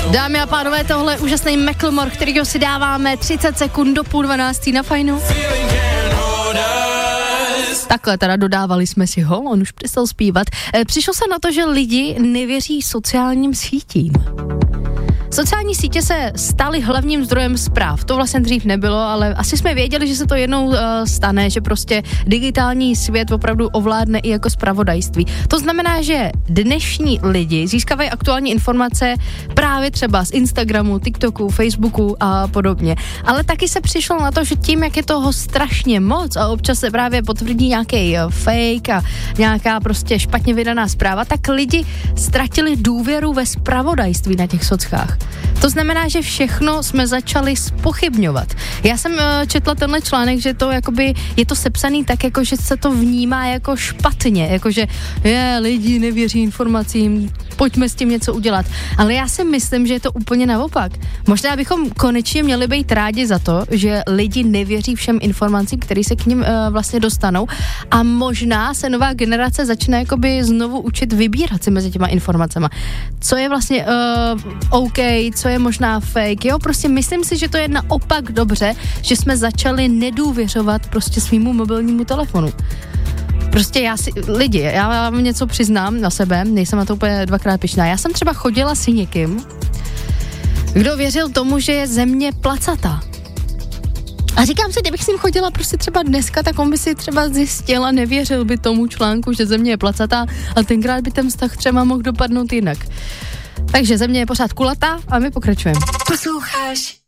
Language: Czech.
Dámy a pánové, tohle je úžasný Macklemore, kterýho si dáváme 30 sekund do 11:30 na Fajnu. Takhle teda dodávali jsme si ho, on už přestal zpívat. Přišlo se na to, že lidi nevěří sociálním sítím. Sociální sítě se staly hlavním zdrojem zpráv. To vlastně dřív nebylo, ale asi jsme věděli, že se to jednou stane, že prostě digitální svět opravdu ovládne i jako zpravodajství. To znamená, že dnešní lidi získávají aktuální informace právě třeba z Instagramu, TikToku, Facebooku a podobně. Ale taky se přišlo na to, že tím, jak je toho strašně moc a občas se právě potvrdí nějaký fake a nějaká prostě špatně vydaná zpráva, tak lidi ztratili důvěru ve zpravodajství na těch sockách. To znamená, že všechno jsme začali zpochybňovat. Já jsem četla tenhle článek, že to jakoby je to sepsaný tak, jako že se to vnímá jako špatně, jakože lidi nevěří informacím, pojďme s tím něco udělat. Ale já si myslím, že je to úplně naopak. Možná bychom konečně měli být rádi za to, že lidi nevěří všem informacím, které se k nim vlastně dostanou, a možná se nová generace začne jakoby znovu učit vybírat si mezi těma informacema. Co je vlastně OK, co je možná fake, jo, prostě myslím si, že to je naopak dobře, že jsme začali nedůvěřovat prostě svýmu mobilnímu telefonu. Prostě já vám něco přiznám na sebe, nejsem na to úplně dvakrát pyšná. Já jsem třeba chodila s někým, kdo věřil tomu, že je země placatá. A říkám si, kdybych s ním chodila prostě třeba dneska, tak on by si třeba zjistil a nevěřil by tomu článku, že země je placatá, a tenkrát by ten vztah třeba mohl dopadnout jinak. Takže země je pořád kulatá a my pokračujeme. Posloucháš